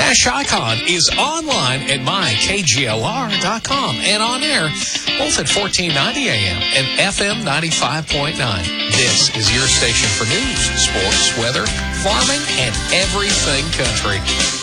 Nash Icon is online at mykglr.com and on air both at 1490 AM and FM 95.9. This is your station for news, sports, weather, farming, and everything country.